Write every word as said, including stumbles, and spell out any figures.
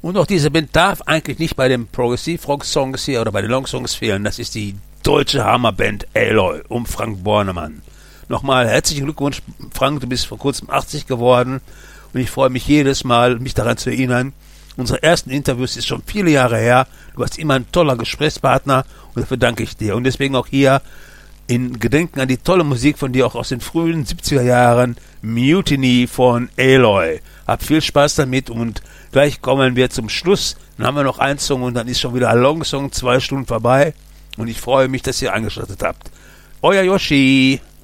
Und auch diese Band darf eigentlich nicht bei den Progressive-Rock-Songs hier oder bei den Long-Songs fehlen. Das ist die deutsche Hammerband Aloy um Frank Bornemann. Nochmal herzlichen Glückwunsch, Frank, du bist vor kurzem achtzig geworden und ich freue mich jedes Mal, mich daran zu erinnern. Unsere ersten Interviews ist schon viele Jahre her. Du warst immer ein toller Gesprächspartner und dafür danke ich dir. Und deswegen auch hier in Gedenken an die tolle Musik von dir, auch aus den frühen siebziger Jahren, Mutiny von Aloy. Hab viel Spaß damit und gleich kommen wir zum Schluss. Dann haben wir noch einen Song und dann ist schon wieder ein Long Song, zwei Stunden vorbei. Und ich freue mich, dass ihr eingeschaltet habt. Euer Yoshi.